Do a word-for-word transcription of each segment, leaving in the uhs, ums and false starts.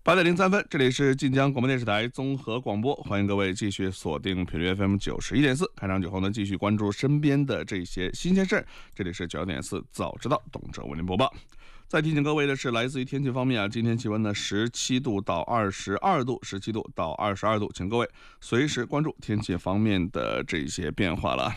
八点零三分，这里是晋江广播电视台综合广播，欢迎各位继续锁定频率 F M 九十一点四。开场之后呢，继续关注身边的这些新鲜事儿。这里是九点四，早知道，懂者为您播报。再提醒各位的是，来自于天气方面啊，今天气温呢十七度到二十二度，十七度到二十二度，请各位随时关注天气方面的这些变化了。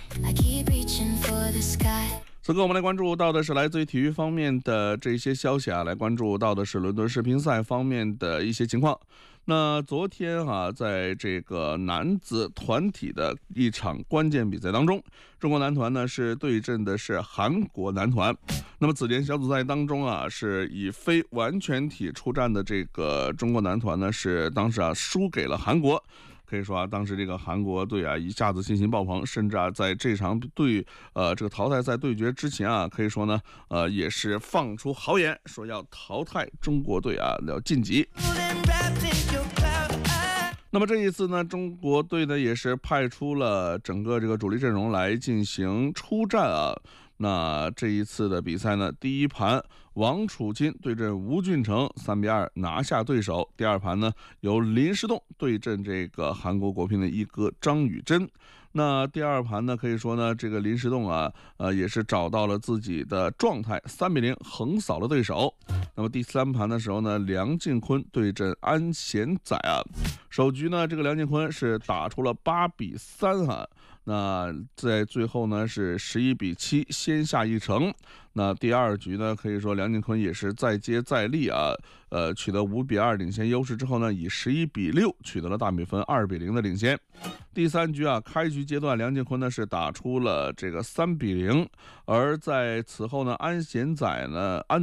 此刻我们来关注到的是来自于体育方面的这些消息啊，来关注到的是伦敦世乒赛方面的一些情况。那昨天啊，在这个男子团体的一场关键比赛当中，中国男团呢是对阵的是韩国男团。那么此前小组赛当中啊，是以非完全体出战的这个中国男团呢，是当时啊输给了韩国。可以说啊，当时这个韩国队啊一下子信心爆棚，甚至啊在这场对呃这个淘汰赛对决之前啊，可以说呢呃也是放出豪言，说要淘汰中国队啊，要晋级。那么这一次呢，中国队呢也是派出了整个这个主力阵容来进行出战啊。那这一次的比赛呢，第一盘王楚钦对阵吴俊成，三比二拿下对手。第二盘呢，由林诗栋对阵这个韩国国乒的一哥张宇珍。那第二盘呢，可以说呢，这个林诗栋啊，呃，也是找到了自己的状态，三比零横扫了对手。那么第三盘的时候呢，梁靖昆对阵安贤宰啊，首局呢，这个梁靖昆是打出了八比三啊。那在最后呢是十一比七先下一城。那第二局呢，可以说梁靖昆也是再接再厉啊，呃，取得五比二领先优势之后呢，以十一比六取得了大比分二比零的领先。第三局啊，开局阶段梁靖昆呢是打出了这个三比零，而在此后呢，安贤宰呢安。